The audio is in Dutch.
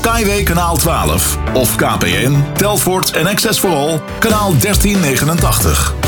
Skyway kanaal 12 of KPN, Telfort en Access for All kanaal 1389.